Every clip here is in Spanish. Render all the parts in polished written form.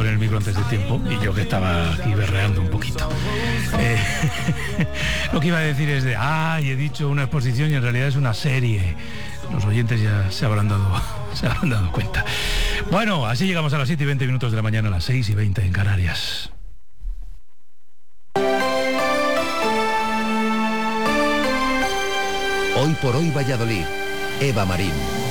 abrir el micro antes de tiempo y yo que estaba aquí berreando un poquito. Lo que iba a decir es he dicho una exposición y en realidad es una serie. Los oyentes ya se habrán dado cuenta. Bueno, así llegamos a las 7:20 de la mañana, a las 6:20 en Canarias. Hoy por hoy Valladolid. Eva Marín.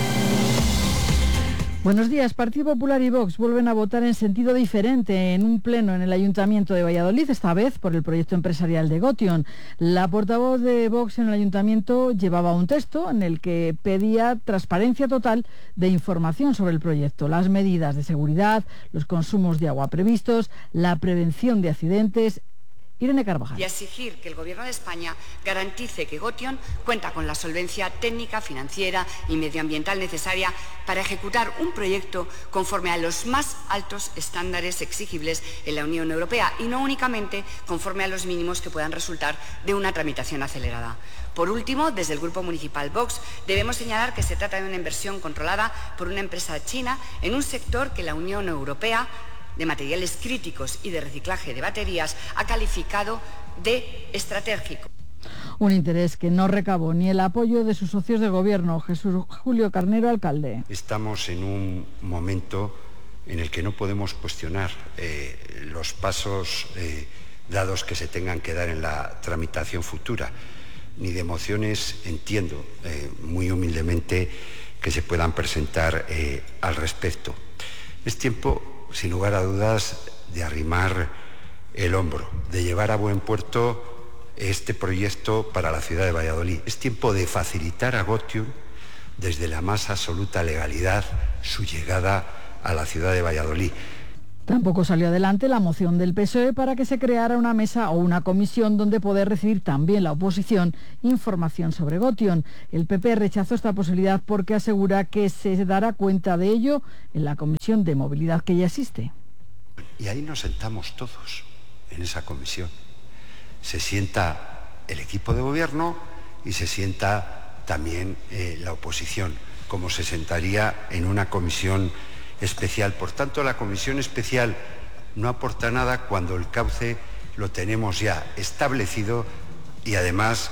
Buenos días. Partido Popular y Vox vuelven a votar en sentido diferente en un pleno en el Ayuntamiento de Valladolid, esta vez por el proyecto empresarial de Gotion. La portavoz de Vox en el Ayuntamiento llevaba un texto en el que pedía transparencia total de información sobre el proyecto, las medidas de seguridad, los consumos de agua previstos, la prevención de accidentes. Irene Carvajal. Y exigir que el Gobierno de España garantice que Gotion cuenta con la solvencia técnica, financiera y medioambiental necesaria para ejecutar un proyecto conforme a los más altos estándares exigibles en la Unión Europea y no únicamente conforme a los mínimos que puedan resultar de una tramitación acelerada. Por último, desde el Grupo Municipal Vox debemos señalar que se trata de una inversión controlada por una empresa china en un sector que la Unión Europea de materiales críticos y de reciclaje de baterías ha calificado de estratégico. Un interés que no recabó ni el apoyo de sus socios de gobierno. Jesús Julio Carnero, alcalde. Estamos en un momento en el que no podemos cuestionar los pasos dados que se tengan que dar en la tramitación futura, ni de mociones, entiendo, muy humildemente, que se puedan presentar al respecto. Es tiempo, sin lugar a dudas, de arrimar el hombro, de llevar a buen puerto este proyecto para la ciudad de Valladolid. Es tiempo de facilitar a Gotion, desde la más absoluta legalidad, su llegada a la ciudad de Valladolid. Tampoco salió adelante la moción del PSOE para que se creara una mesa o una comisión donde poder recibir también la oposición información sobre Gotion. El PP rechazó esta posibilidad porque asegura que se dará cuenta de ello en la comisión de movilidad que ya existe. Y ahí nos sentamos todos en esa comisión. Se sienta el equipo de gobierno y se sienta también la oposición, como se sentaría en una comisión especial. Por tanto, la comisión especial no aporta nada cuando el cauce lo tenemos ya establecido y además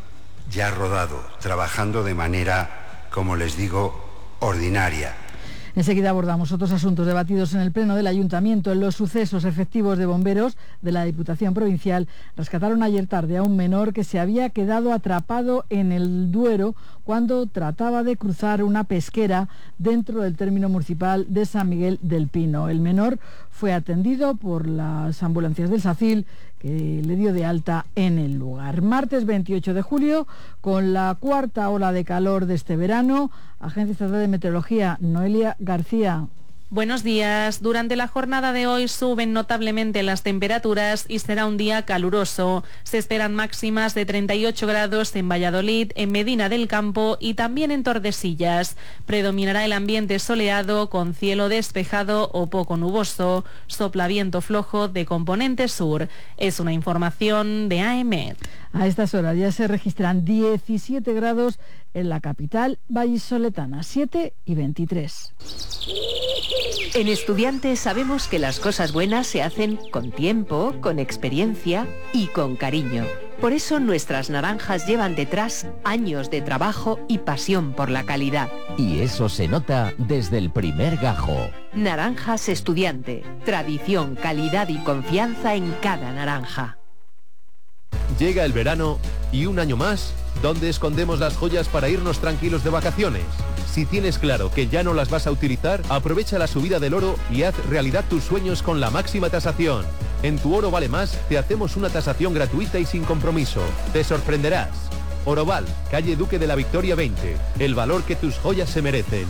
ya rodado, trabajando de manera, como les digo, ordinaria. Enseguida abordamos otros asuntos debatidos en el Pleno del Ayuntamiento. En los sucesos, efectivos de bomberos de la Diputación Provincial rescataron ayer tarde a un menor que se había quedado atrapado en el Duero cuando trataba de cruzar una pesquera dentro del término municipal de San Miguel del Pino. El menor fue atendido por las ambulancias del SACIL, que le dio de alta en el lugar. Martes 28 de julio, con la cuarta ola de calor de este verano. Agencia Estatal de Meteorología, Noelia García. Buenos días. Durante la jornada de hoy suben notablemente las temperaturas y será un día caluroso. Se esperan máximas de 38 grados en Valladolid, en Medina del Campo y también en Tordesillas. Predominará el ambiente soleado con cielo despejado o poco nuboso. Sopla viento flojo de componente sur. Es una información de AEMET. A estas horas ya se registran 17 grados en la capital vallisoletana, 7:23. En Estudiantes sabemos que las cosas buenas se hacen con tiempo, con experiencia y con cariño. Por eso nuestras naranjas llevan detrás años de trabajo y pasión por la calidad. Y eso se nota desde el primer gajo. Naranjas Estudiante. Tradición, calidad y confianza en cada naranja. Llega el verano y un año más, ¿dónde escondemos las joyas para irnos tranquilos de vacaciones? Si tienes claro que ya no las vas a utilizar, aprovecha la subida del oro y haz realidad tus sueños con la máxima tasación. En Tu Oro Vale Más te hacemos una tasación gratuita y sin compromiso. Te sorprenderás. Oroval, calle Duque de la Victoria 20. El valor que tus joyas se merecen.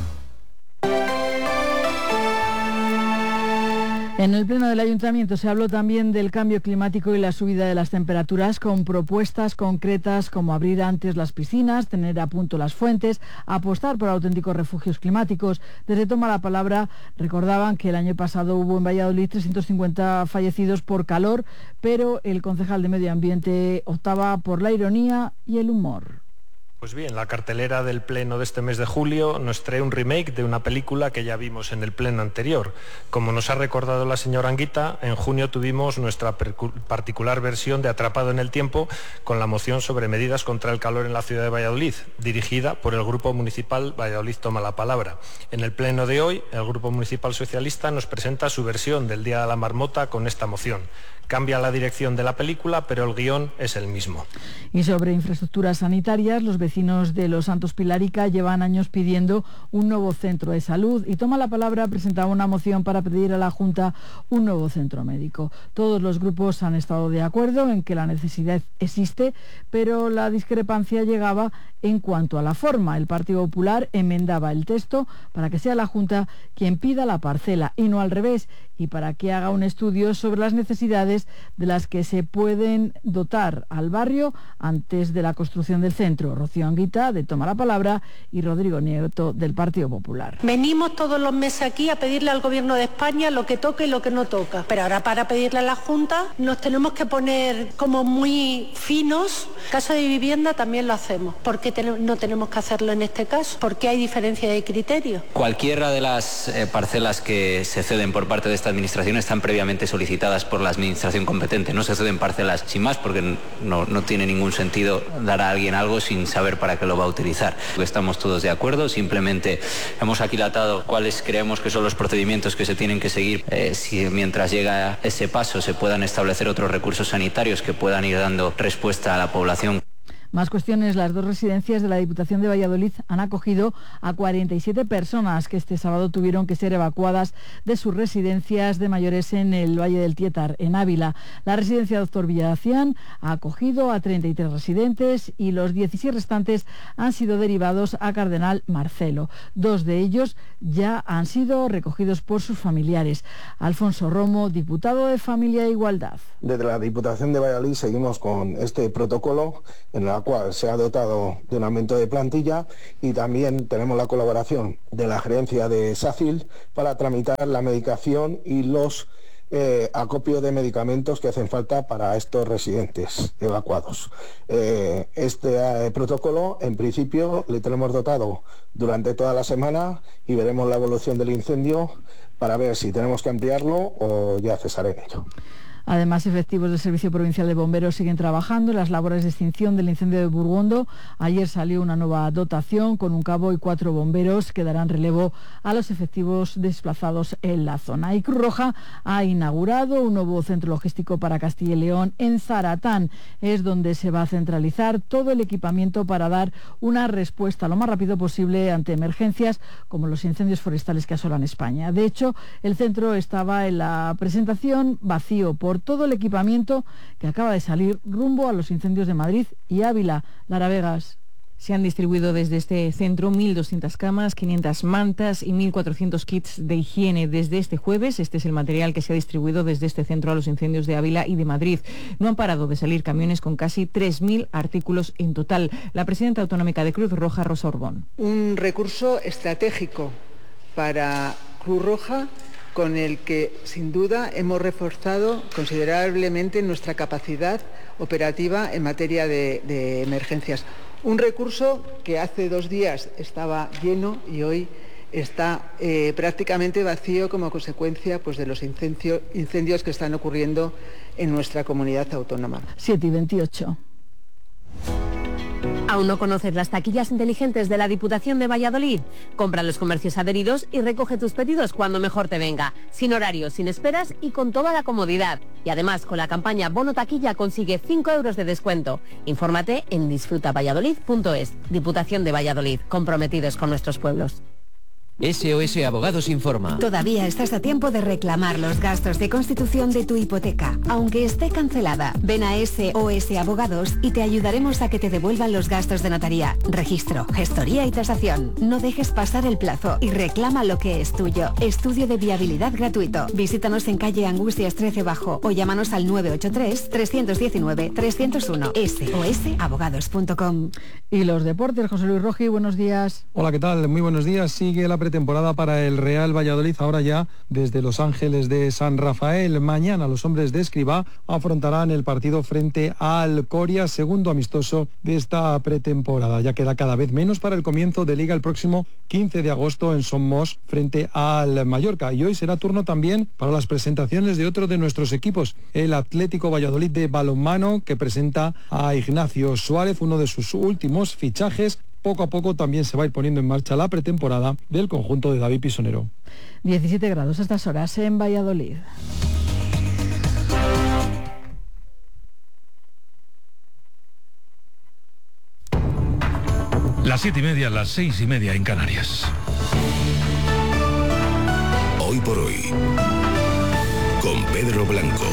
En el Pleno del Ayuntamiento se habló también del cambio climático y la subida de las temperaturas, con propuestas concretas como abrir antes las piscinas, tener a punto las fuentes, apostar por auténticos refugios climáticos. Desde Toma la Palabra recordaban que el año pasado hubo en Valladolid 350 fallecidos por calor, pero el concejal de Medio Ambiente optaba por la ironía y el humor. Pues bien, la cartelera del pleno de este mes de julio nos trae un remake de una película que ya vimos en el pleno anterior. Como nos ha recordado la señora Anguita, en junio tuvimos nuestra particular versión de Atrapado en el Tiempo con la moción sobre medidas contra el calor en la ciudad de Valladolid, dirigida por el Grupo Municipal Valladolid Toma la Palabra. En el pleno de hoy, el Grupo Municipal Socialista nos presenta su versión del Día de la Marmota con esta moción. Cambia la dirección de la película, pero el guión es el mismo. Y sobre infraestructuras sanitarias, los vecinos de Los Santos Pilarica llevan años pidiendo un nuevo centro de salud y Toma la Palabra presentaba una moción para pedir a la Junta un nuevo centro médico. Todos los grupos han estado de acuerdo en que la necesidad existe, pero la discrepancia llegaba en cuanto a la forma. El Partido Popular enmendaba el texto para que sea la Junta quien pida la parcela y no al revés, y para que haga un estudio sobre las necesidades de las que se pueden dotar al barrio antes de la construcción del centro. Rocío Anguita, de Toma la Palabra, y Rodrigo Nieto, del Partido Popular. Venimos todos los meses aquí a pedirle al Gobierno de España lo que toca y lo que no toca. Pero ahora para pedirle a la Junta nos tenemos que poner como muy finos. Caso de vivienda también lo hacemos. ¿Por qué no tenemos que hacerlo en este caso? ¿Por qué hay diferencia de criterio? Cualquiera de las parcelas que se ceden por parte de esta administración están previamente solicitadas por la administración competente. No se ceden parcelas sin más porque no tiene ningún sentido dar a alguien algo sin saber para qué lo va a utilizar. Estamos todos de acuerdo, simplemente hemos aquilatado cuáles creemos que son los procedimientos que se tienen que seguir si mientras llega ese paso se puedan establecer otros recursos sanitarios que puedan ir dando respuesta a la población. Más cuestiones. Las dos residencias de la Diputación de Valladolid han acogido a 47 personas que este sábado tuvieron que ser evacuadas de sus residencias de mayores en el Valle del Tietar, en Ávila. La residencia Doctor Villacián ha acogido a 33 residentes y los 16 restantes han sido derivados a Cardenal Marcelo. 2 de ellos ya han sido recogidos por sus familiares. Alfonso Romo, diputado de Familia e Igualdad. Desde la Diputación de Valladolid seguimos con este protocolo en la cual se ha dotado de un aumento de plantilla y también tenemos la colaboración de la gerencia de SACIL para tramitar la medicación y los acopio de medicamentos que hacen falta para estos residentes evacuados. Este protocolo, en principio, le tenemos dotado durante toda la semana y veremos la evolución del incendio para ver si tenemos que ampliarlo o ya cesar en ello. Además, efectivos del Servicio Provincial de Bomberos siguen trabajando en las labores de extinción del incendio de Burgondo. Ayer salió una nueva dotación con un cabo y 4 bomberos que darán relevo a los efectivos desplazados en la zona. Y Cruz Roja ha inaugurado un nuevo centro logístico para Castilla y León en Zaratán. Es donde se va a centralizar todo el equipamiento para dar una respuesta lo más rápido posible ante emergencias como los incendios forestales que asolan España. De hecho, el centro estaba en la presentación vacío por todo el equipamiento que acaba de salir rumbo a los incendios de Madrid y Ávila. Lara Vegas. Se han distribuido desde este centro 1.200 camas, 500 mantas y 1.400 kits de higiene desde este jueves. Este es el material que se ha distribuido desde este centro a los incendios de Ávila y de Madrid. No han parado de salir camiones con casi 3.000 artículos en total. La presidenta autonómica de Cruz Roja, Rosa Orbón. Un recurso estratégico para Cruz Roja, con el que, sin duda, hemos reforzado considerablemente nuestra capacidad operativa en materia de emergencias. Un recurso que hace 2 días estaba lleno y hoy está prácticamente vacío como consecuencia de los incendios que están ocurriendo en nuestra comunidad autónoma. 7:28. ¿Aún no conoces las taquillas inteligentes de la Diputación de Valladolid? Compra en los comercios adheridos y recoge tus pedidos cuando mejor te venga, sin horarios, sin esperas y con toda la comodidad. Y además, con la campaña Bono Taquilla consigue 5 euros de descuento. Infórmate en disfrutavalladolid.es. Diputación de Valladolid, comprometidos con nuestros pueblos. SOS Abogados informa. Todavía estás a tiempo de reclamar los gastos de constitución de tu hipoteca, aunque esté cancelada. Ven a SOS Abogados y te ayudaremos a que te devuelvan los gastos de notaría, registro, gestoría y tasación. No dejes pasar el plazo y reclama lo que es tuyo. Estudio de viabilidad gratuito. Visítanos en calle Angustias 13 Bajo o llámanos al 983-319-301. sosabogados.com. Y los deportes, José Luis Roji, buenos días. Hola, ¿qué tal? Muy buenos días. Sigue la pretemporada para el Real Valladolid, ahora ya desde Los Ángeles de San Rafael. Mañana los hombres de Escribá afrontarán el partido frente al Coria, segundo amistoso de esta pretemporada. Ya queda cada vez menos para el comienzo de Liga el próximo 15 de agosto en Somos frente al Mallorca. Y hoy será turno también para las presentaciones de otro de nuestros equipos, el Atlético Valladolid de balonmano, que presenta a Ignacio Suárez, uno de sus últimos fichajes. Poco a poco también se va a ir poniendo en marcha la pretemporada del conjunto de David Pisonero. 17 grados a estas horas en Valladolid. Las 7:30, las 6:30 en Canarias. Hoy por hoy, con Pedro Blanco.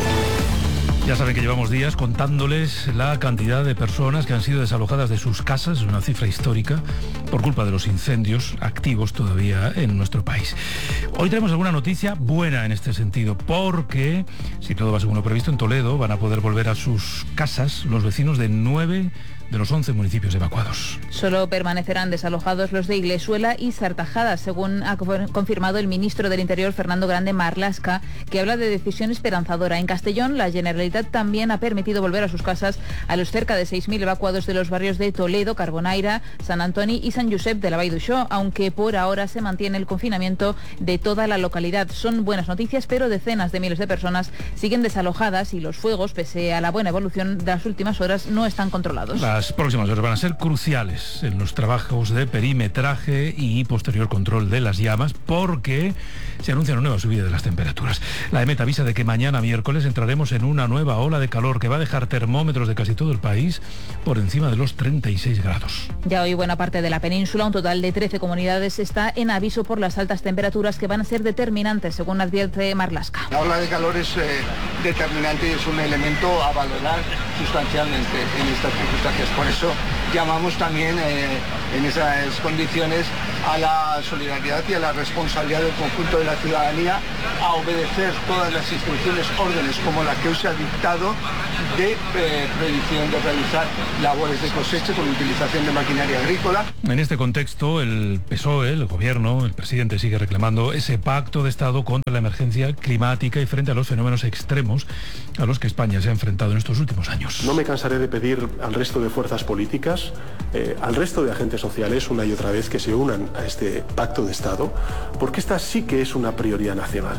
Ya saben que llevamos días contándoles la cantidad de personas que han sido desalojadas de sus casas, una cifra histórica, por culpa de los incendios activos todavía en nuestro país. Hoy tenemos alguna noticia buena en este sentido, porque, si todo va según lo previsto, en Toledo van a poder volver a sus casas los vecinos de 9 de los 11 municipios evacuados. Solo permanecerán desalojados los de Iglesuela y Sartajada, según ha confirmado el ministro del Interior, Fernando Grande Marlaska, que habla de decisión esperanzadora. En Castellón, la Generalitat también ha permitido volver a sus casas a los cerca de 6.000 evacuados de los barrios de Toledo, Carbonaira, Sant Antoni y Sant Josep de la Vall d'Uixó, aunque por ahora se mantiene el confinamiento de toda la localidad. Son buenas noticias, pero decenas de miles de personas siguen desalojadas y los fuegos, pese a la buena evolución de las últimas horas, no están controlados. Las próximas horas van a ser cruciales en los trabajos de perimetraje y posterior control de las llamas, porque se anuncia una nueva subida de las temperaturas. La EMET avisa de que mañana miércoles entraremos en una nueva ola de calor que va a dejar termómetros de casi todo el país por encima de los 36 grados. Ya hoy buena parte de la península, un total de 13 comunidades, está en aviso por las altas temperaturas que van a ser determinantes, según advierte Marlaska. La ola de calor es determinante y es un elemento a valorar sustancialmente en estas circunstancias. Por eso llamamos también en esas condiciones a la solidaridad y a la responsabilidad del conjunto de la ciudadanía a obedecer todas las instrucciones, órdenes como la que hoy se ha dictado de prohibición de realizar labores de cosecha con utilización de maquinaria agrícola. En este contexto, el PSOE, el gobierno, el presidente sigue reclamando ese pacto de Estado contra la emergencia climática y frente a los fenómenos extremos a los que España se ha enfrentado en estos últimos años. No me cansaré de pedir al resto de fuerzas políticas, al resto de agentes sociales, una y otra vez, que se unan a este pacto de Estado, porque esta sí que es una prioridad nacional.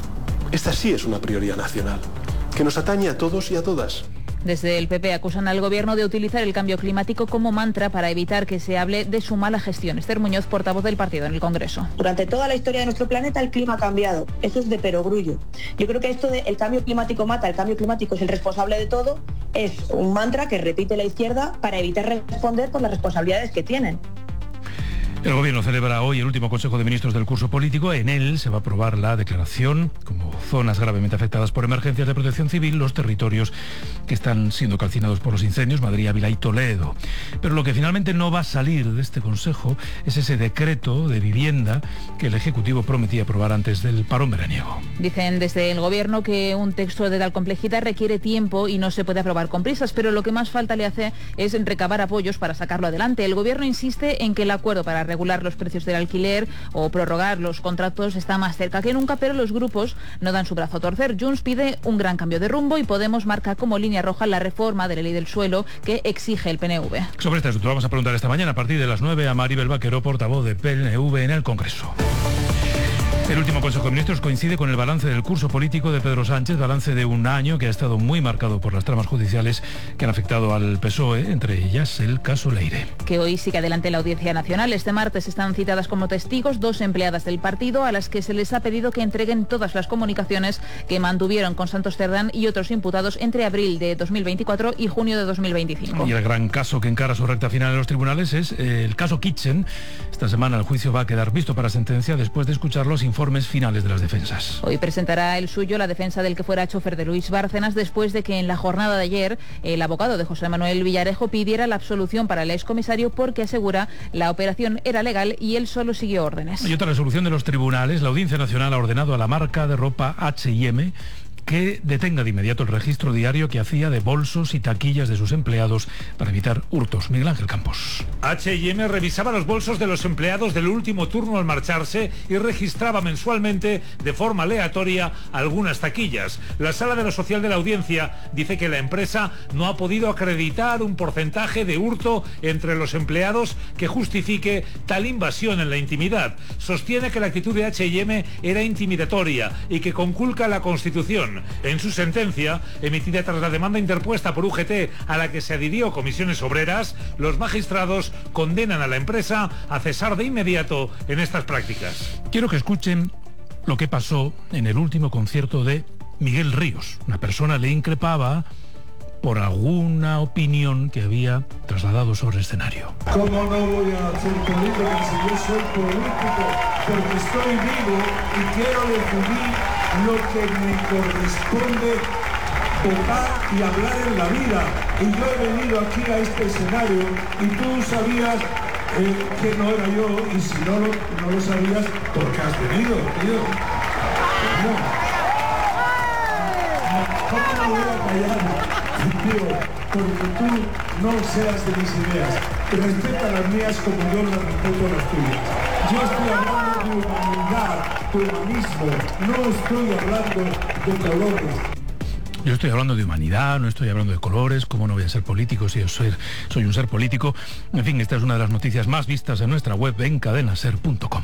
Esta sí es una prioridad nacional, que nos atañe a todos y a todas. Desde el PP acusan al gobierno de utilizar el cambio climático como mantra para evitar que se hable de su mala gestión. Esther Muñoz, portavoz del partido en el Congreso. Durante toda la historia de nuestro planeta el clima ha cambiado. Eso es de perogrullo. Yo creo que esto de el cambio climático mata, el cambio climático es el responsable de todo, es un mantra que repite la izquierda para evitar responder por las responsabilidades que tienen. El Gobierno celebra hoy el último Consejo de Ministros del curso político. En él se va a aprobar la declaración como zonas gravemente afectadas por emergencias de protección civil los territorios que están siendo calcinados por los incendios, Madrid, Ávila y Toledo. Pero lo que finalmente no va a salir de este Consejo es ese decreto de vivienda que el Ejecutivo prometía aprobar antes del parón veraniego. Dicen desde el Gobierno que un texto de tal complejidad requiere tiempo y no se puede aprobar con prisas, pero lo que más falta le hace es recabar apoyos para sacarlo adelante. El Gobierno insiste en que el acuerdo para regular los precios del alquiler o prorrogar los contratos está más cerca que nunca, pero los grupos no dan su brazo a torcer. Junts pide un gran cambio de rumbo y Podemos marca como línea roja la reforma de la ley del suelo que exige el PNV. Sobre este asunto vamos a preguntar esta mañana a partir de las 9 a Maribel Vaquero, portavoz de PNV en el Congreso. El último Consejo de Ministros coincide con el balance del curso político de Pedro Sánchez, balance de un año que ha estado muy marcado por las tramas judiciales que han afectado al PSOE, entre ellas el caso Leire. Que hoy sigue adelante la Audiencia Nacional. Este martes están citadas como testigos 2 empleadas del partido a las que se les ha pedido que entreguen todas las comunicaciones que mantuvieron con Santos Cerdán y otros imputados entre abril de 2024 y junio de 2025. Y el gran caso que encara su recta final en los tribunales es el caso Kitchen. Esta semana el juicio va a quedar visto para sentencia después de escuchar los informes finales de las defensas. Hoy presentará el suyo la defensa del que fuera chofer de Luis Bárcenas después de que en la jornada de ayer el abogado de José Manuel Villarejo pidiera la absolución para el excomisario porque asegura la operación era legal y él solo siguió órdenes. Y otra resolución de los tribunales, la Audiencia Nacional ha ordenado a la marca de ropa H&M que detenga de inmediato el registro diario que hacía de bolsos y taquillas de sus empleados para evitar hurtos. Miguel Ángel Campos. H&M revisaba los bolsos de los empleados del último turno al marcharse y registraba mensualmente de forma aleatoria algunas taquillas. La Sala de lo Social de la Audiencia dice que la empresa no ha podido acreditar un porcentaje de hurto entre los empleados que justifique tal invasión en la intimidad. Sostiene que la actitud de H&M era intimidatoria y que conculca la Constitución. En su sentencia, emitida tras la demanda interpuesta por UGT a la que se adhirió Comisiones Obreras, los magistrados condenan a la empresa a cesar de inmediato en estas prácticas. Quiero que escuchen lo que pasó en el último concierto de Miguel Ríos. Una persona le increpaba por alguna opinión que había trasladado sobre el escenario. ¿Cómo no voy a ser política si yo soy político? Porque estoy vivo y quiero decidir lo que me corresponde tocar y hablar en la vida. Y yo he venido aquí a este escenario y tú sabías que no era yo, y si no lo sabías, ¿por qué has venido, tío? ¿Cómo no voy a callar? Tío, porque tú no seas de mis ideas, respeta las mías como yo las respeto las tuyas. Yo estoy hablando de humanidad, de humanismo, no estoy hablando de colores. Yo estoy hablando de humanidad, no estoy hablando de colores. ¿Cómo no voy a ser político si yo soy un ser político? En fin, esta es una de las noticias más vistas en nuestra web en cadenaser.com.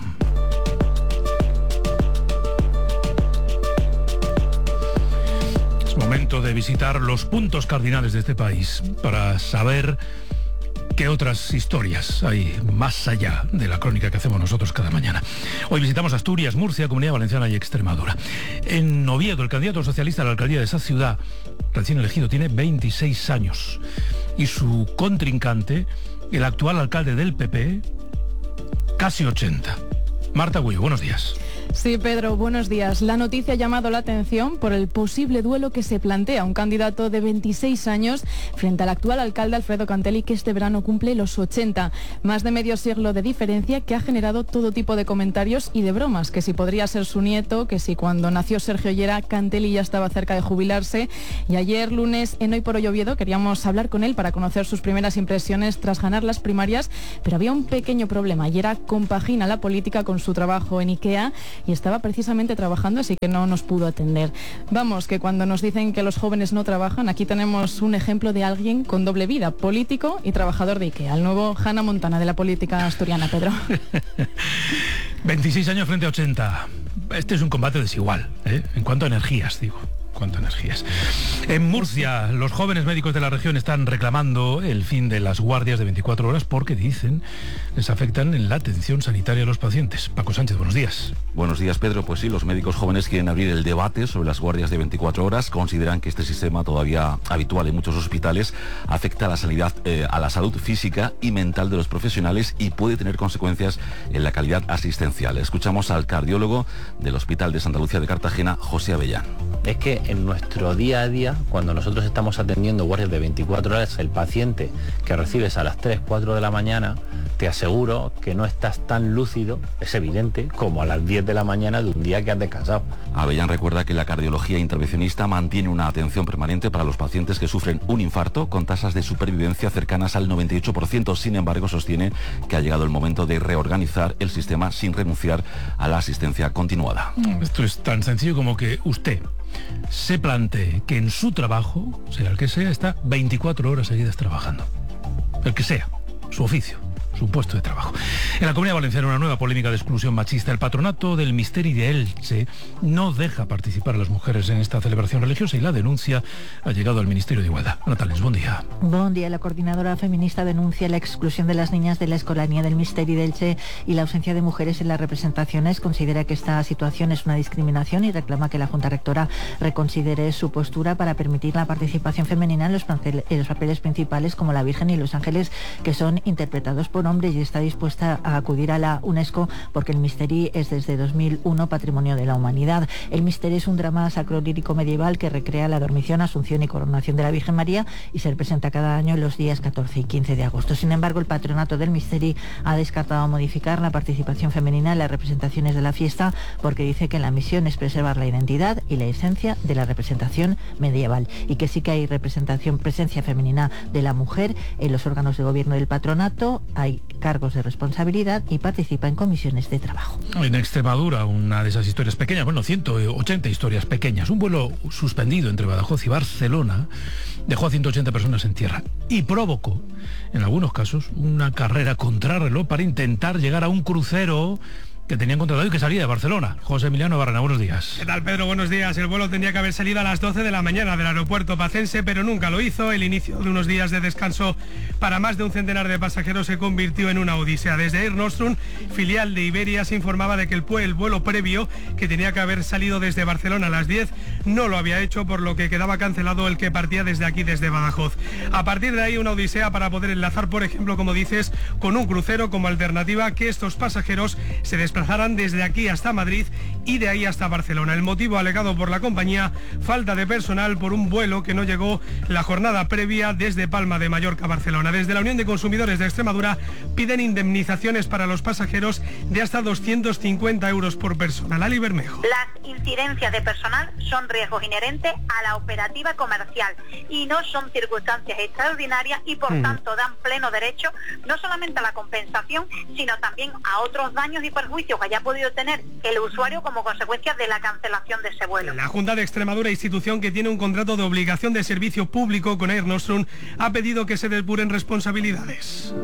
Es momento de visitar los puntos cardinales de este país para saber qué otras historias hay más allá de la crónica que hacemos nosotros cada mañana. Hoy visitamos Asturias, Murcia, Comunidad Valenciana y Extremadura. En Oviedo, el candidato socialista a la alcaldía de esa ciudad, recién elegido, tiene 26 años. Y su contrincante, el actual alcalde del PP, casi 80. Marta Gullo, buenos días. Sí, Pedro, buenos días. La noticia ha llamado la atención por el posible duelo que se plantea un candidato de 26 años frente al actual alcalde Alfredo Cantelli, que este verano cumple los 80. Más de medio siglo de diferencia que ha generado todo tipo de comentarios y de bromas, que si podría ser su nieto, que si cuando nació Sergio Llera, Cantelli ya estaba cerca de jubilarse. Y ayer, lunes, en Hoy por Hoy Oviedo, queríamos hablar con él para conocer sus primeras impresiones tras ganar las primarias, pero había un pequeño problema. Llera compagina la política con su trabajo en IKEA y estaba precisamente trabajando, así que no nos pudo atender. Vamos, que cuando nos dicen que los jóvenes no trabajan, aquí tenemos un ejemplo de alguien con doble vida, político y trabajador de IKEA, el nuevo Hannah Montana de la política asturiana, Pedro. 26 años frente a 80. Este es un combate desigual, en cuanto a energías, digo. En Murcia, los jóvenes médicos de la región están reclamando el fin de las guardias de 24 horas porque, dicen, les afectan en la atención sanitaria de los pacientes. Paco Sánchez, buenos días. Buenos días, Pedro. Pues sí, los médicos jóvenes quieren abrir el debate sobre las guardias de 24 horas. Consideran que este sistema, todavía habitual en muchos hospitales, afecta a la salud física y mental de los profesionales y puede tener consecuencias en la calidad asistencial. Escuchamos al cardiólogo del Hospital de Santa Lucía de Cartagena, José Avellán. Es que en nuestro día a día, cuando nosotros estamos atendiendo guardias de 24 horas, el paciente que recibes a las 3, 4 de la mañana, te aseguro que no estás tan lúcido, es evidente, como a las 10 de la mañana de un día que has descansado. Avellán recuerda que la cardiología intervencionista mantiene una atención permanente para los pacientes que sufren un infarto con tasas de supervivencia cercanas al 98%. Sin embargo, sostiene que ha llegado el momento de reorganizar el sistema sin renunciar a la asistencia continuada. Esto es tan sencillo como que usted se plantee que en su trabajo, sea el que sea, está 24 horas seguidas trabajando. El que sea, su oficio, su puesto de trabajo. En la Comunidad Valenciana, una nueva polémica de exclusión machista. El patronato del Misteri de Elche no deja participar a las mujeres en esta celebración religiosa y la denuncia ha llegado al Ministerio de Igualdad. Natales, buen día. Buen día. La coordinadora feminista denuncia la exclusión de las niñas de la escolanía del Misteri de Elche y la ausencia de mujeres en las representaciones. Considera que esta situación es una discriminación y reclama que la Junta Rectora reconsidere su postura para permitir la participación femenina en los papeles principales como la Virgen y los ángeles, que son interpretados por nombre y está dispuesta a acudir a la UNESCO porque el Misteri es desde 2001 Patrimonio de la Humanidad. El Misteri es un drama sacro-lírico medieval que recrea la dormición, asunción y coronación de la Virgen María y se representa cada año en los días 14 y 15 de agosto. Sin embargo, el patronato del Misteri ha descartado modificar la participación femenina en las representaciones de la fiesta porque dice que la misión es preservar la identidad y la esencia de la representación medieval y que sí que hay presencia femenina de la mujer en los órganos de gobierno del patronato, hay cargos de responsabilidad y participa en comisiones de trabajo. En Extremadura, una de esas historias pequeñas, 180 historias pequeñas, un vuelo suspendido entre Badajoz y Barcelona dejó a 180 personas en tierra y provocó, en algunos casos, una carrera contrarreloj para intentar llegar a un crucero que tenían contratado y que salía de Barcelona. José Emiliano Barrena, buenos días. ¿Qué tal, Pedro? Buenos días. El vuelo tendría que haber salido a las 12 de la mañana del aeropuerto pacense, pero nunca lo hizo. El inicio de unos días de descanso para más de un centenar de pasajeros se convirtió en una odisea. Desde Air Nostrum, filial de Iberia, se informaba de que el vuelo previo, que tenía que haber salido desde Barcelona a las 10, no lo había hecho, por lo que quedaba cancelado el que partía desde aquí, desde Badajoz. A partir de ahí, una odisea para poder enlazar, por ejemplo, como dices, con un crucero como alternativa, que estos pasajeros se desplazarán desde aquí hasta Madrid y de ahí hasta Barcelona. El motivo alegado por la compañía, falta de personal por un vuelo que no llegó la jornada previa desde Palma de Mallorca a Barcelona. Desde la Unión de Consumidores de Extremadura piden indemnizaciones para los pasajeros de hasta 250 euros por persona. Lali Bermejo. Las incidencias de personal son riesgos inherentes a la operativa comercial y no son circunstancias extraordinarias y por tanto dan pleno derecho no solamente a la compensación, sino también a otros daños y perjuicios que haya podido tener el usuario como consecuencia de la cancelación de ese vuelo. La Junta de Extremadura, institución que tiene un contrato de obligación de servicio público con Air Nostrum, ha pedido que se depuren responsabilidades.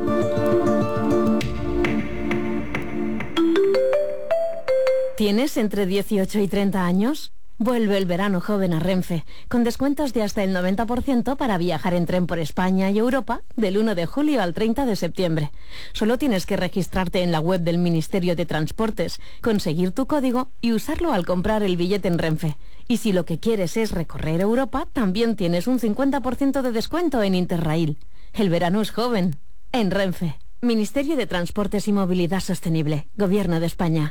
¿Tienes entre 18 y 30 años? Vuelve el verano joven a Renfe, con descuentos de hasta el 90% para viajar en tren por España y Europa del 1 de julio al 30 de septiembre. Solo tienes que registrarte en la web del Ministerio de Transportes, conseguir tu código y usarlo al comprar el billete en Renfe. Y si lo que quieres es recorrer Europa, también tienes un 50% de descuento en Interrail. El verano es joven. En Renfe. Ministerio de Transportes y Movilidad Sostenible. Gobierno de España.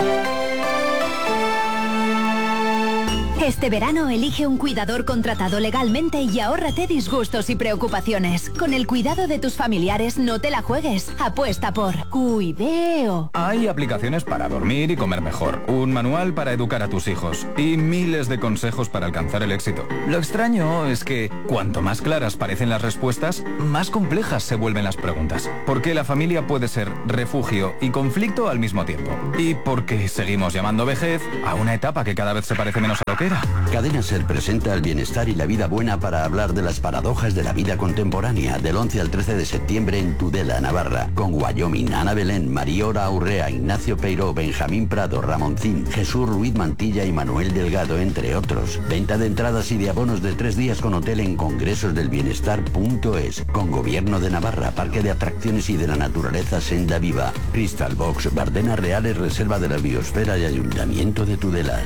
Este verano elige un cuidador contratado legalmente y ahórrate disgustos y preocupaciones. Con el cuidado de tus familiares no te la juegues. Apuesta por Cuideo. Hay aplicaciones para dormir y comer mejor, un manual para educar a tus hijos y miles de consejos para alcanzar el éxito. Lo extraño es que cuanto más claras parecen las respuestas, más complejas se vuelven las preguntas. Porque la familia puede ser refugio y conflicto al mismo tiempo. Y porque seguimos llamando vejez a una etapa que cada vez se parece menos a lo que era. Cadena Ser presenta el bienestar y la vida buena para hablar de las paradojas de la vida contemporánea del 11 al 13 de septiembre en Tudela, Navarra, con Wyoming, Ana Belén, Mariora Aurrea, Ignacio Peiró, Benjamín Prado, Ramoncín, Jesús Ruiz Mantilla y Manuel Delgado, entre otros. Venta de entradas y de abonos de 3 días con hotel en congresosdelbienestar.es, con Gobierno de Navarra, Parque de Atracciones y de la Naturaleza Senda Viva, Crystal Box, Bardenas Reales, Reserva de la Biosfera y Ayuntamiento de Tudela.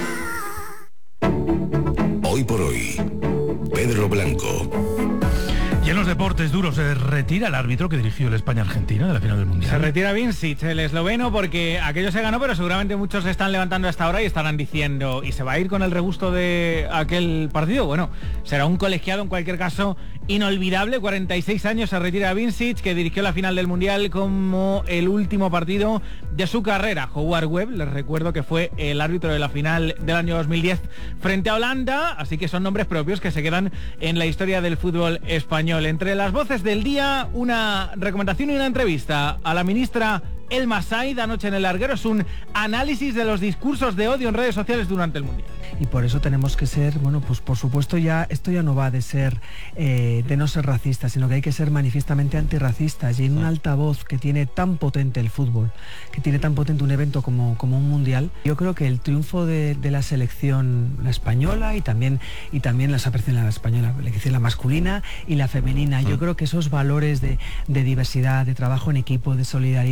Hoy por hoy, Pedro Blanco. Y en los deportes duros se retira el árbitro que dirigió el España-Argentina de la final del Mundial. Se retira Vincic, el esloveno, porque aquello se ganó, pero seguramente muchos se están levantando hasta ahora y estarán diciendo, ¿y se va a ir con el regusto de aquel partido? Bueno, será un colegiado en cualquier caso inolvidable. 46 años se retira Vincic, que dirigió la final del Mundial como el último partido de su carrera. Howard Webb, les recuerdo que fue el árbitro de la final del año 2010 frente a Holanda, así que son nombres propios que se quedan en la historia del fútbol español. Entre las voces del día, una recomendación y una entrevista a la ministra Elma Said anoche en El Larguero. Es un análisis de los discursos de odio en redes sociales durante el Mundial. Y por eso tenemos que ser, bueno, pues por supuesto esto ya no va de ser, de no ser racistas, sino que hay que ser manifiestamente antirracistas. Y en un altavoz que tiene tan potente el fútbol, que tiene tan potente un evento como un Mundial, yo creo que el triunfo de la selección, la española y también la selección la española, la masculina y la femenina, yo creo que esos valores de diversidad, de trabajo en equipo, de solidaridad, yo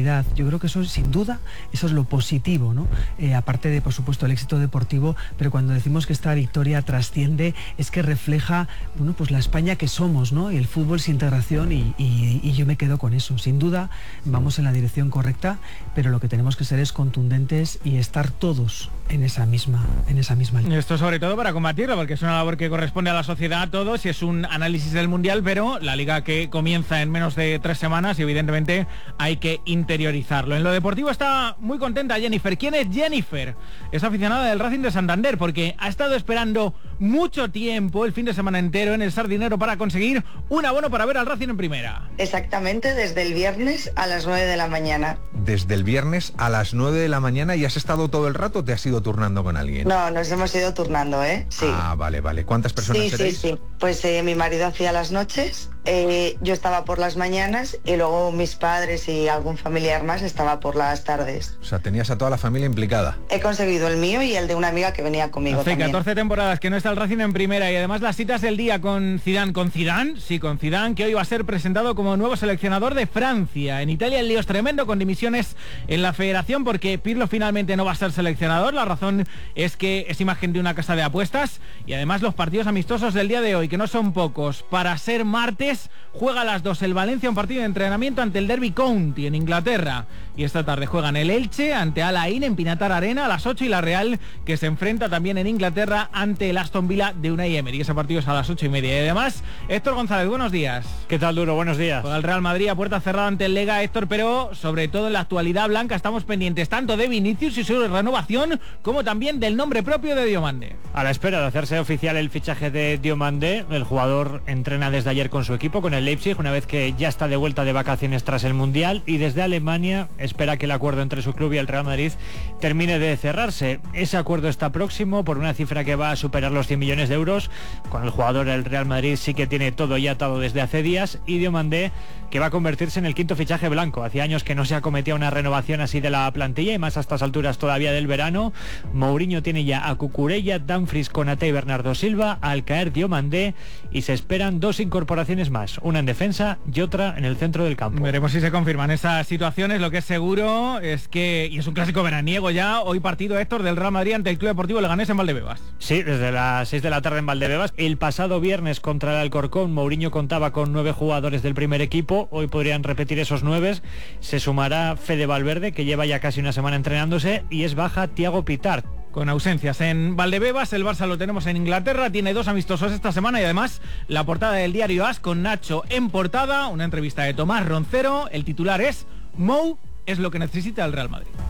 creo que eso, sin duda, eso es lo positivo, ¿no? Aparte de, por supuesto, el éxito deportivo, pero cuando decimos que esta victoria trasciende, es que refleja, bueno, pues la España que somos, ¿no? Y el fútbol es integración y yo me quedo con eso. Sin duda, vamos en la dirección correcta, pero lo que tenemos que ser es contundentes y estar todos en esa misma línea. Esto sobre todo para combatirlo, porque es una labor que corresponde a la sociedad a todos y es un análisis del Mundial, pero la Liga que comienza en menos de 3 semanas y evidentemente hay que interiorizarlo. En lo deportivo está muy contenta Jennifer. ¿Quién es Jennifer? Es aficionada del Racing de Santander porque ha estado esperando mucho tiempo, el fin de semana entero, en el Sardinero para conseguir un abono para ver al Racing en primera. Exactamente, desde el viernes a las 9 de la mañana. Desde el viernes a las 9 de la mañana, ¿y has estado todo el rato o te has ido turnando con alguien? No, nos hemos ido turnando, Sí. Ah, vale. ¿Cuántas personas erais? Sí. Pues mi marido hacía las noches, yo estaba por las mañanas y luego mis padres y algún familiar más estaba por las tardes. O sea, tenías a toda la familia implicada. He conseguido el mío y el de una amiga que venía conmigo. Hace también. 14 temporadas que no está el Racing en primera y además las citas del día con Zidane. ¿Con Zidane? Sí, con Zidane, que hoy va a ser presentado como nuevo seleccionador de Francia. En Italia el lío es tremendo con dimisiones en la federación porque Pirlo finalmente no va a ser seleccionador. La razón es que es imagen de una casa de apuestas y además los partidos amistosos del día de hoy, que no son pocos. Para ser martes, juega a las 2 el Valencia, un partido de entrenamiento ante el Derby County en Inglaterra. Y esta tarde juegan el Elche ante Al Ain en Pinatar Arena a las 8 y la Real, que se enfrenta también en Inglaterra ante el Aston Villa de Unai Emery. Ese partido es a las 8:30. Y además, Héctor González, buenos días. ¿Qué tal, Duro? Buenos días. Juega el Real Madrid a puerta cerrada ante el Lega, Héctor, pero sobre todo en la actualidad blanca estamos pendientes tanto de Vinicius y su renovación como también del nombre propio de Diomande. A la espera de hacerse oficial el fichaje de Diomande, el jugador entrena desde ayer con su equipo, con el Leipzig, una vez que ya está de vuelta de vacaciones tras el Mundial, y desde Alemania espera que el acuerdo entre su club y el Real Madrid termine de cerrarse. Ese acuerdo está próximo por una cifra que va a superar los 100 millones de euros. Con el jugador el Real Madrid sí que tiene todo ya atado desde hace días, y Diomande, que va a convertirse en el quinto fichaje blanco. Hacía años que no se acometía una renovación así de la plantilla, y más a estas alturas todavía del verano. Mourinho tiene ya a Cucurella, Dumfries, Konaté y Bernardo Silva. Al caer Diomande, y se esperan 2 incorporaciones más, una en defensa y otra en el centro del campo. Veremos si se confirman esas situaciones. Lo que es seguro es que, y es un clásico veraniego ya, hoy partido, Héctor, del Real Madrid ante el Club Deportivo Leganés en Valdebebas. Sí, desde las 6 de la tarde en Valdebebas. El pasado viernes contra el Alcorcón, Mourinho contaba con 9 jugadores del primer equipo. Hoy podrían repetir esos 9. Se sumará Fede Valverde, que lleva ya casi una semana entrenándose, y es baja Thiago Pitart. Con ausencias en Valdebebas, el Barça lo tenemos en Inglaterra, tiene 2 amistosos esta semana y además la portada del diario AS con Nacho en portada, una entrevista de Tomás Roncero, el titular es Mou es lo que necesita el Real Madrid.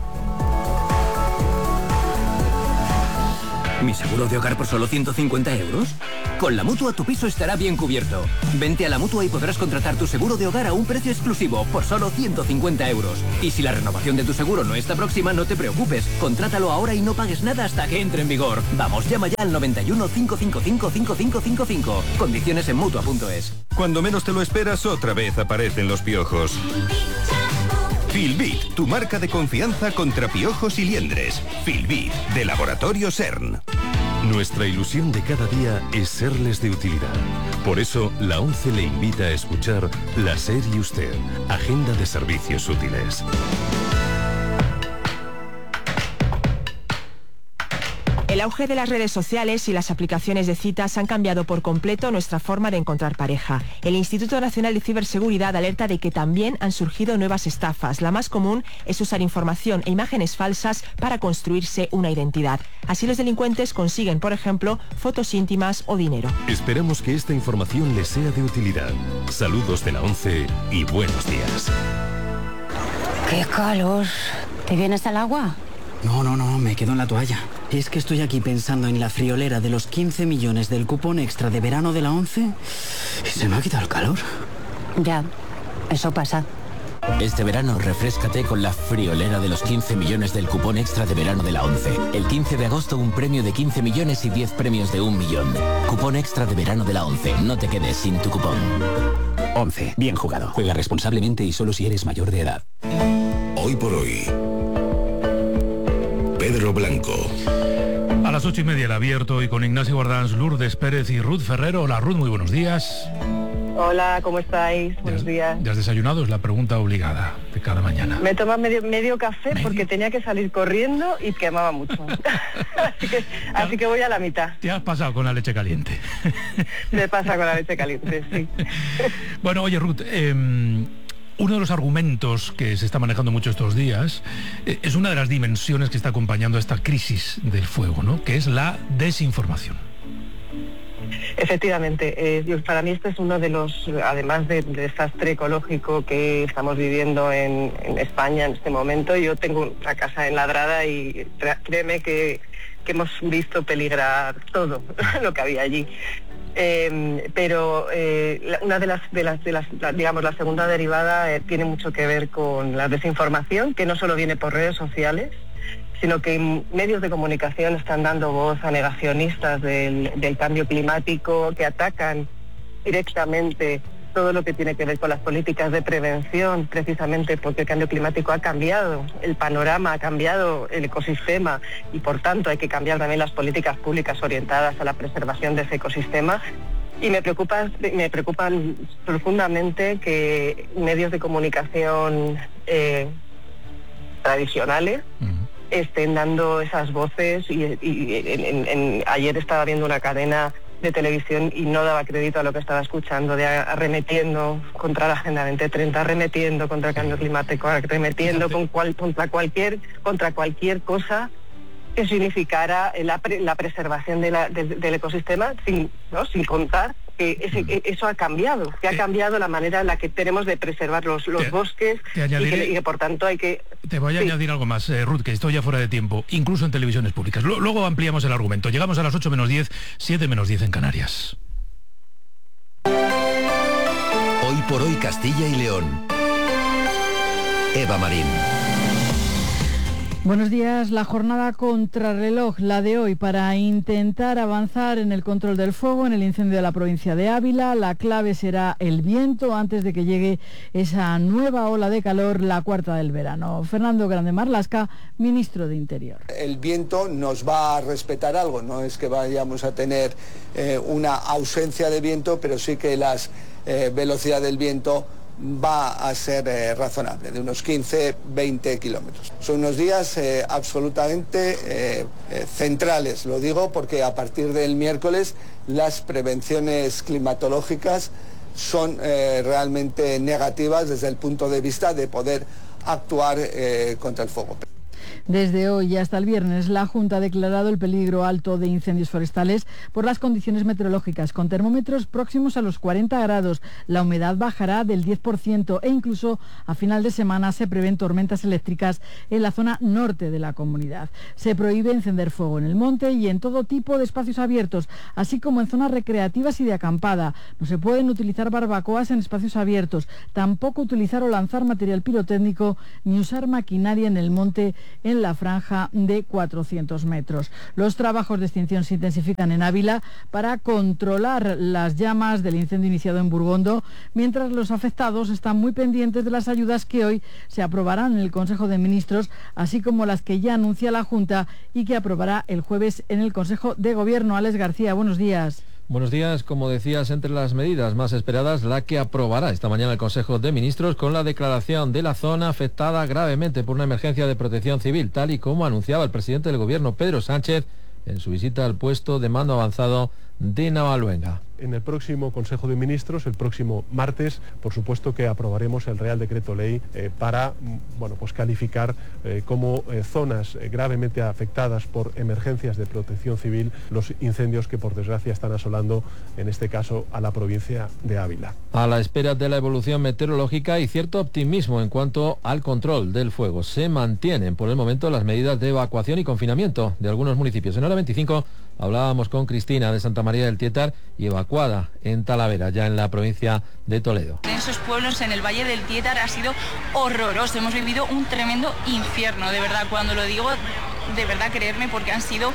¿Mi seguro de hogar por solo 150 euros? Con la Mutua tu piso estará bien cubierto. Vente a la Mutua y podrás contratar tu seguro de hogar a un precio exclusivo por solo 150 euros. Y si la renovación de tu seguro no está próxima, no te preocupes. Contrátalo ahora y no pagues nada hasta que entre en vigor. Vamos, llama ya al 91 555 5555. Condiciones en Mutua.es. Cuando menos te lo esperas, otra vez aparecen los piojos. Filbit, tu marca de confianza contra piojos y liendres. Filbit, de Laboratorio CERN. Nuestra ilusión de cada día es serles de utilidad. Por eso, la ONCE le invita a escuchar La SER y Usted, Agenda de Servicios Útiles. El auge de las redes sociales y las aplicaciones de citas han cambiado por completo nuestra forma de encontrar pareja. El Instituto Nacional de Ciberseguridad alerta de que también han surgido nuevas estafas. La más común es usar información e imágenes falsas para construirse una identidad. Así los delincuentes consiguen, por ejemplo, fotos íntimas o dinero. Esperamos que esta información les sea de utilidad. Saludos de la ONCE y buenos días. ¡Qué calor! ¿Te vienes al agua? No, me quedo en la toalla. Es que estoy aquí pensando en la friolera de los 15 millones del cupón extra de verano de la ONCE y se me ha quitado el calor. Ya, eso pasa. Este verano refréscate con la friolera de los 15 millones del cupón extra de verano de la ONCE. El 15 de agosto un premio de 15 millones y 10 premios de 1 millón. Cupón extra de verano de la ONCE. No te quedes sin tu cupón. ONCE, bien jugado. Juega responsablemente y solo si eres mayor de edad. Hoy por hoy, Pedro Blanco. A las 8:30 el abierto y con Ignacio Guardans, Lourdes Pérez y Ruth Ferrero. Hola Ruth, muy buenos días. Hola, ¿cómo estáis? Buenos días. ¿Ya has desayunado? Es la pregunta obligada de cada mañana. Me he tomado medio café porque tenía que salir corriendo y quemaba mucho. así que voy a la mitad. ¿Te has pasado con la leche caliente? Me pasa con la leche caliente, sí. Bueno, oye Ruth, uno de los argumentos que se está manejando mucho estos días es una de las dimensiones que está acompañando a esta crisis del fuego, ¿no? Que es la desinformación. Efectivamente, para mí este es uno de los, además del desastre ecológico que estamos viviendo en España en este momento. Yo tengo una casa enladrada y créeme que hemos visto peligrar todo lo que había allí. Pero una de las digamos, la segunda derivada tiene mucho que ver con la desinformación, que no solo viene por redes sociales, sino que medios de comunicación están dando voz a negacionistas del cambio climático, que atacan directamente todo lo que tiene que ver con las políticas de prevención, precisamente porque el cambio climático ha cambiado el panorama, ha cambiado el ecosistema y por tanto hay que cambiar también las políticas públicas orientadas a la preservación de ese ecosistema. Y me preocupan profundamente que medios de comunicación tradicionales estén dando esas voces y ayer estaba viendo una cadena de televisión y no daba crédito a lo que estaba escuchando, arremetiendo contra la Agenda 2030, arremetiendo contra el cambio climático, arremetiendo contra cualquier cosa que significara la preservación del ecosistema, sin contar que eso ha cambiado, que ha cambiado la manera en la que tenemos de preservar los bosques y que por tanto hay que... Te voy a añadir algo más, Ruth, que estoy ya fuera de tiempo, incluso en televisiones públicas. Luego ampliamos el argumento. Llegamos a las 8 menos 10, 7 menos 10 en Canarias. Hoy por hoy Castilla y León. Eva Marín. Buenos días. La jornada contrarreloj, la de hoy, para intentar avanzar en el control del fuego en el incendio de la provincia de Ávila. La clave será el viento antes de que llegue esa nueva ola de calor, la cuarta del verano. Fernando Grande Marlaska, ministro de Interior. El viento nos va a respetar algo, no es que vayamos a tener una ausencia de viento, pero sí que la velocidad del viento va a ser razonable, de unos 15-20 kilómetros. Son unos días absolutamente centrales, lo digo porque a partir del miércoles las prevenciones climatológicas son realmente negativas desde el punto de vista de poder actuar contra el fuego. Desde hoy hasta el viernes, la Junta ha declarado el peligro alto de incendios forestales por las condiciones meteorológicas, con termómetros próximos a los 40 grados. La humedad bajará del 10% e incluso a final de semana se prevén tormentas eléctricas en la zona norte de la comunidad. Se prohíbe encender fuego en el monte y en todo tipo de espacios abiertos, así como en zonas recreativas y de acampada. No se pueden utilizar barbacoas en espacios abiertos, tampoco utilizar o lanzar material pirotécnico ni usar maquinaria en el monte en la franja de 400 metros. Los trabajos de extinción se intensifican en Ávila para controlar las llamas del incendio iniciado en Burgondo, mientras los afectados están muy pendientes de las ayudas que hoy se aprobarán en el Consejo de Ministros, así como las que ya anuncia la Junta y que aprobará el jueves en el Consejo de Gobierno. Alex García, buenos días. Buenos días. Como decías, entre las medidas más esperadas, la que aprobará esta mañana el Consejo de Ministros con la declaración de la zona afectada gravemente por una emergencia de protección civil, tal y como anunciaba el presidente del Gobierno, Pedro Sánchez, en su visita al puesto de mando avanzado de Navaluenga. En el próximo Consejo de Ministros, el próximo martes, por supuesto que aprobaremos el Real Decreto Ley para calificar como zonas gravemente afectadas por emergencias de protección civil los incendios que por desgracia están asolando, en este caso, a la provincia de Ávila. A la espera de la evolución meteorológica y cierto optimismo en cuanto al control del fuego, se mantienen por el momento las medidas de evacuación y confinamiento de algunos municipios. En hora 25 hablábamos con Cristina de Santa María del Tietar y evacuada en Talavera, ya en la provincia de Toledo. En esos pueblos, en el Valle del Tietar, ha sido horroroso. Hemos vivido un tremendo infierno, de verdad. Cuando lo digo, de verdad, creerme, porque han sido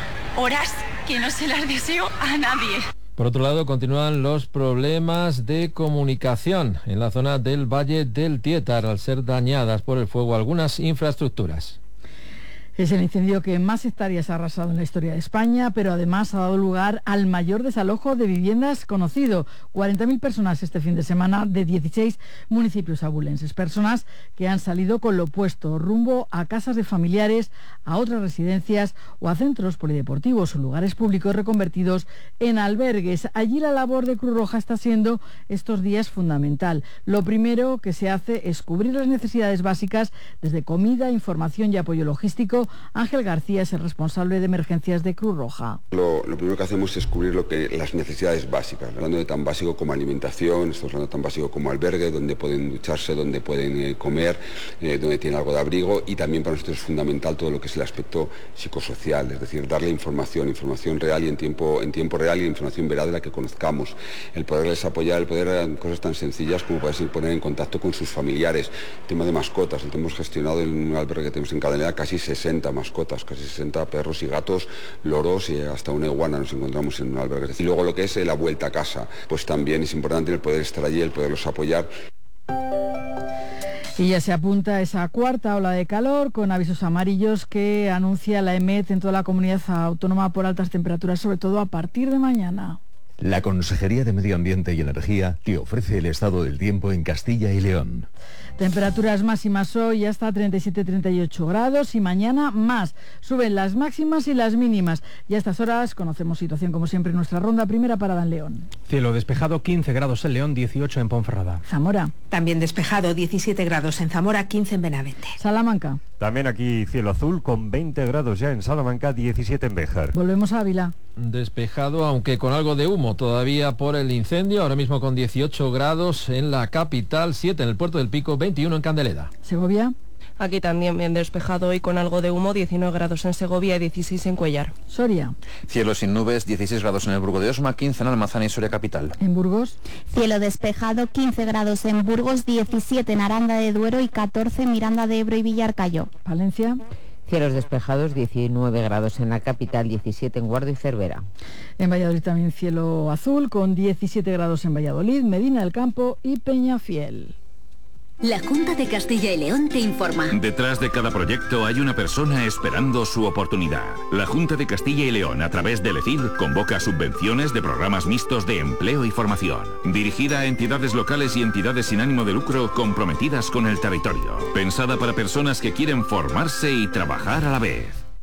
horas que no se las deseo a nadie. Por otro lado, continúan los problemas de comunicación en la zona del Valle del Tietar, al ser dañadas por el fuego algunas infraestructuras. Es el incendio que más hectáreas ha arrasado en la historia de España, pero además ha dado lugar al mayor desalojo de viviendas conocido. 40.000 personas este fin de semana de 16 municipios abulenses. Personas que han salido con lo opuesto, rumbo a casas de familiares, a otras residencias o a centros polideportivos o lugares públicos reconvertidos en albergues. Allí la labor de Cruz Roja está siendo estos días fundamental. Lo primero que se hace es cubrir las necesidades básicas desde comida, información y apoyo logístico. Ángel García es el responsable de emergencias de Cruz Roja. Lo primero que hacemos es cubrir las necesidades básicas, hablando de tan básico como alimentación, estamos hablando de tan básico como albergue, donde pueden ducharse, donde pueden comer, donde tienen algo de abrigo, y también para nosotros es fundamental todo lo que es el aspecto psicosocial, es decir, darle información real y en tiempo real y información veraz de la que conozcamos, el poderles apoyar, el poder cosas tan sencillas como poderse poner en contacto con sus familiares, el tema de mascotas, hemos gestionado en un albergue que tenemos en Cadenera casi 60 mascotas, casi 60 perros y gatos, loros y hasta una iguana nos encontramos en un albergue. Y luego lo que es la vuelta a casa, pues también es importante el poder estar allí, el poderlos apoyar. Y ya se apunta esa cuarta ola de calor con avisos amarillos que anuncia la EMET en toda la comunidad autónoma por altas temperaturas, sobre todo a partir de mañana. La Consejería de Medio Ambiente y Energía te ofrece el estado del tiempo en Castilla y León. Temperaturas máximas hoy hasta 37-38 grados y mañana más. Suben las máximas y las mínimas. Y a estas horas conocemos situación como siempre en nuestra ronda. Primera parada en León. Cielo despejado, 15 grados en León, 18 en Ponferrada. Zamora. También despejado, 17 grados en Zamora, 15 en Benavente. Salamanca. También aquí cielo azul con 20 grados ya en Salamanca, 17 en Béjar. Volvemos a Ávila. Despejado, aunque con algo de humo todavía por el incendio, ahora mismo con 18 grados en la capital, 7 en el Puerto del Pico, 21 en Candeleda. Segovia. Aquí también bien despejado y con algo de humo, 19 grados en Segovia y 16 en Cuellar. Soria. Cielo sin nubes, 16 grados en el Burgo de Osma, 15 en Almazán y Soria capital. En Burgos. Cielo despejado, 15 grados en Burgos, 17 en Aranda de Duero y 14 en Miranda de Ebro y Villarcayo. Palencia. Cielos despejados, 19 grados en la capital, 17 en Guardo y Cervera. En Valladolid también cielo azul, con 17 grados en Valladolid, Medina del Campo y Peñafiel. La Junta de Castilla y León te informa. Detrás de cada proyecto hay una persona esperando su oportunidad. La Junta de Castilla y León, a través del ECIL, convoca subvenciones de programas mixtos de empleo y formación, dirigida a entidades locales y entidades sin ánimo de lucro comprometidas con el territorio. Pensada para personas que quieren formarse y trabajar a la vez.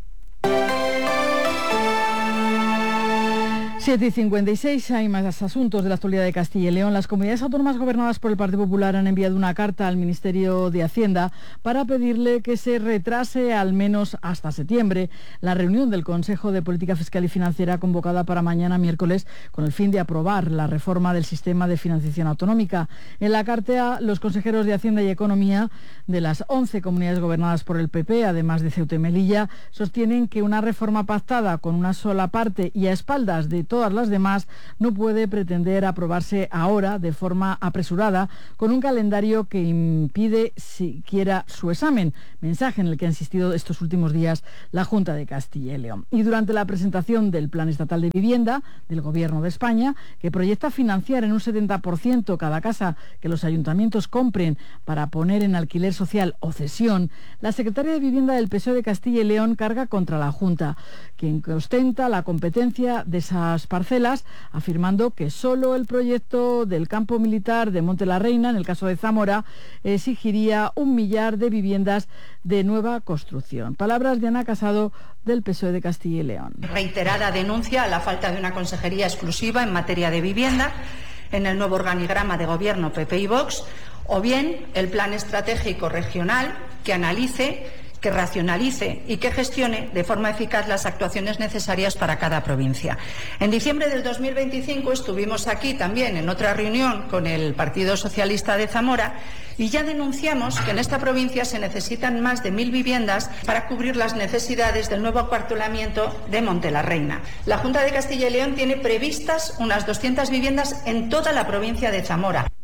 7:56, hay más asuntos de la actualidad de Castilla y León. Las comunidades autónomas gobernadas por el Partido Popular han enviado una carta al Ministerio de Hacienda para pedirle que se retrase al menos hasta septiembre la reunión del Consejo de Política Fiscal y Financiera convocada para mañana miércoles con el fin de aprobar la reforma del sistema de financiación autonómica. En la carta, los consejeros de Hacienda y Economía de las 11 comunidades gobernadas por el PP, además de Ceuta y Melilla, sostienen que una reforma pactada con una sola parte y a espaldas de todas las demás no puede pretender aprobarse ahora de forma apresurada con un calendario que impide siquiera su examen, mensaje en el que ha insistido estos últimos días la Junta de Castilla y León. Y durante la presentación del Plan Estatal de Vivienda del Gobierno de España, que proyecta financiar en un 70% cada casa que los ayuntamientos compren para poner en alquiler social o cesión, la secretaria de Vivienda del PSOE de Castilla y León carga contra la Junta, quien ostenta la competencia de esas parcelas, afirmando que solo el proyecto del campo militar de Monte la Reina, en el caso de Zamora, exigiría 1 millar de viviendas de nueva construcción. Palabras de Ana Casado, del PSOE de Castilla y León. Reiterada denuncia a la falta de una consejería exclusiva en materia de vivienda en el nuevo organigrama de gobierno PP y Vox, o bien el plan estratégico regional que analice, que racionalice y que gestione de forma eficaz las actuaciones necesarias para cada provincia. En diciembre del 2025 estuvimos aquí también en otra reunión con el Partido Socialista de Zamora y ya denunciamos que en esta provincia se necesitan más de 1.000 viviendas para cubrir las necesidades del nuevo acuartelamiento de Monte la Reina. La Junta de Castilla y León tiene previstas unas 200 viviendas en toda la provincia de Zamora.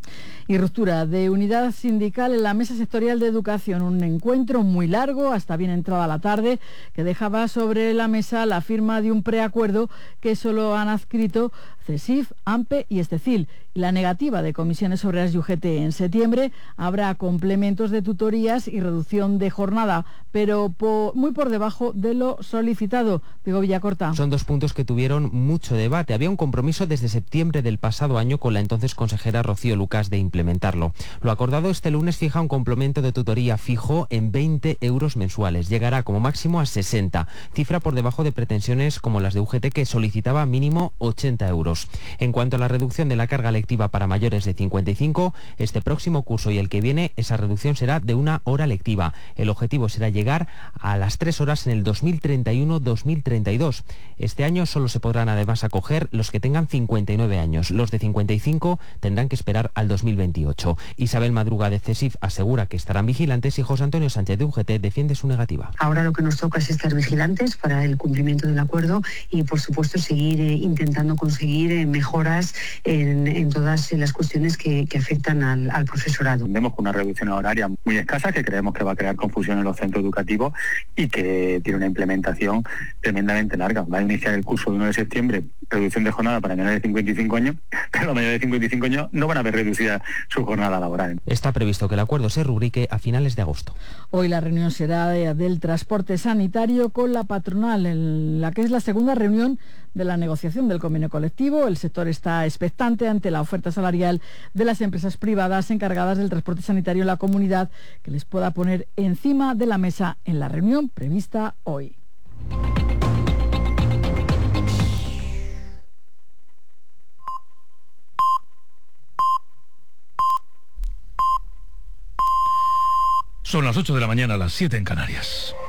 Y ruptura de unidad sindical en la Mesa Sectorial de Educación, un encuentro muy largo, hasta bien entrada la tarde, que dejaba sobre la mesa la firma de un preacuerdo que solo han adscrito CESIF, AMPE y Estecil. Y la negativa de Comisiones Obreras y UGT. En septiembre habrá complementos de tutorías y reducción de jornada, pero muy por debajo de lo solicitado. Diego Villacorta. Son dos puntos que tuvieron mucho debate. Había un compromiso desde septiembre del pasado año con la entonces consejera Rocío Lucas de implementarlo. Lo acordado este lunes fija un complemento de tutoría fijo en 20 euros mensuales. Llegará como máximo a 60, cifra por debajo de pretensiones como las de UGT, que solicitaba mínimo 80 euros. En cuanto a la reducción de la carga lectiva para mayores de 55, este próximo curso y el que viene, esa reducción será de 1 hora lectiva. El objetivo será llegar a las 3 horas en el 2031-2032. Este año solo se podrán además acoger los que tengan 59 años. Los de 55 tendrán que esperar al 2028. Isabel Madruga de CESIF asegura que estarán vigilantes y José Antonio Sánchez de UGT defiende su negativa. Ahora lo que nos toca es estar vigilantes para el cumplimiento del acuerdo y, por supuesto, seguir intentando conseguir mejoras en todas las cuestiones que afectan al profesorado. Vemos con una reducción horaria muy escasa que creemos que va a crear confusión en los centros educativos y que tiene una implementación tremendamente larga. Va a iniciar el curso el 1 de septiembre, reducción de jornada para menores de 55 años, pero los mayores de 55 años no van a ver reducida su jornada laboral. Está previsto que el acuerdo se rubrique a finales de agosto. Hoy la reunión será del transporte sanitario con la patronal, en la que es la segunda reunión de la negociación del convenio colectivo. El sector está expectante ante la oferta salarial de las empresas privadas encargadas del transporte sanitario en la comunidad, que les pueda poner encima de la mesa en la reunión prevista hoy. Son las 8 de la mañana, las 7 en Canarias.